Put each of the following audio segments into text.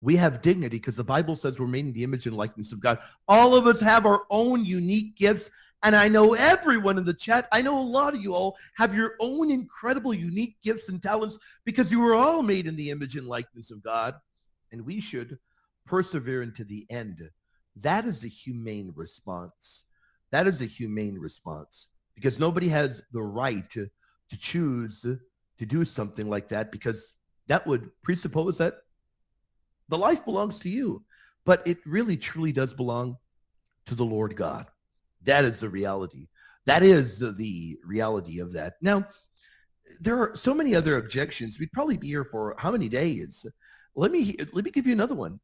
We have dignity because the Bible says we're made in the image and likeness of God. All of us have our own unique gifts. And I know everyone in the chat, I know a lot of you all have your own incredible unique gifts and talents because you were all made in the image and likeness of God. And we should persevere into the end. That is a humane response. That is a humane response because nobody has the right to choose to do something like that because that would presuppose that the life belongs to you. But it really, truly does belong to the Lord God. That is the reality. That is the reality of that. Now, there are so many other objections. We'd probably be here for how many days? Let me give you another one.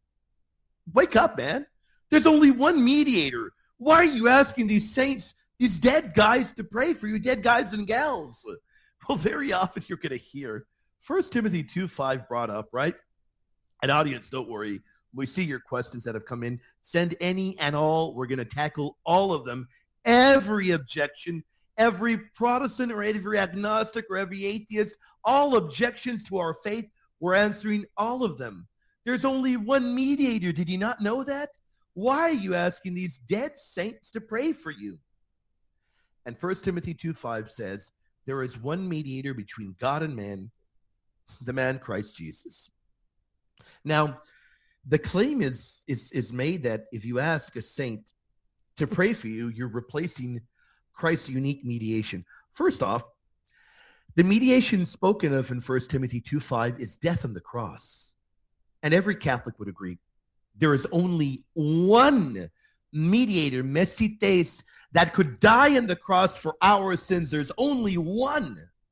Wake up, man. There's only one mediator. Why are you asking these saints, these dead guys to pray for you, dead guys and gals? Well, very often you're going to hear 1 Timothy 2:5 brought up, right? And audience, don't worry. We see your questions that have come in. Send any and all. We're going to tackle all of them. Every objection, every Protestant or every agnostic or every atheist, all objections to our faith, we're answering all of them. There's only one mediator. Did you not know that? Why are you asking these dead saints to pray for you? And 1 Timothy 2:5 says, there is one mediator between God and man, the man Christ Jesus. Now, the claim is made that if you ask a saint to pray for you, you're replacing Christ's unique mediation. First off, the mediation spoken of in 1 Timothy 2:5 is death on the cross. And every Catholic would agree. There is only one mediator, Mesites, that could die on the cross for our sins. There's only one.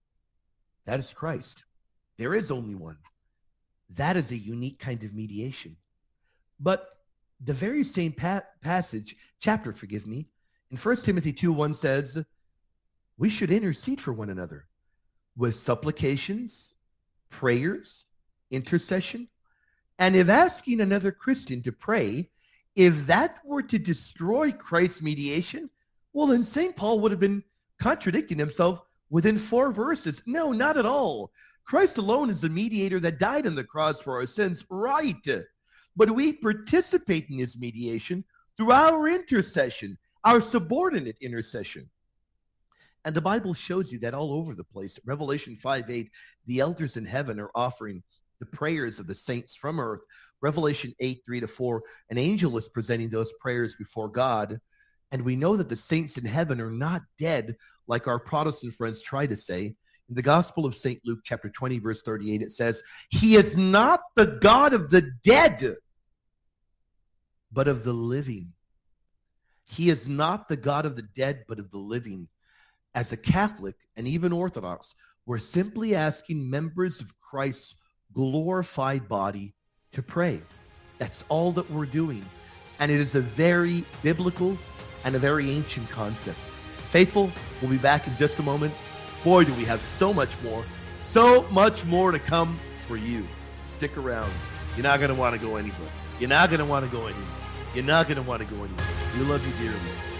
That is Christ. There is only one. That is a unique kind of mediation. But the very same chapter, in 1 Timothy 2:1 says, we should intercede for one another with supplications, prayers, intercession. And if asking another Christian to pray, if that were to destroy Christ's mediation, well, then St. Paul would have been contradicting himself within 4 verses. No, not at all. Christ alone is the mediator that died on the cross for our sins, right? But we participate in his mediation through our intercession, our subordinate intercession. And the Bible shows you that all over the place. Revelation 5:8, the elders in heaven are offering the prayers of the saints from earth. Revelation 8:3-4, an angel is presenting those prayers before God. And we know that the saints in heaven are not dead like our Protestant friends try to say. In the Gospel of St. Luke, chapter 20, verse 38, it says, he is not the God of the dead, but of the living. He is not the God of the dead, but of the living. As a Catholic and even Orthodox, we're simply asking members of Christ's glorified body to pray. That's all that we're doing. And it is a very biblical and a very ancient concept. Faithful, we'll be back in just a moment. Boy, do we have so much more to come for you. Stick around. You're not going to want to go anywhere. You're not going to want to go anywhere. You're not going to want to go anywhere. We love you dearly.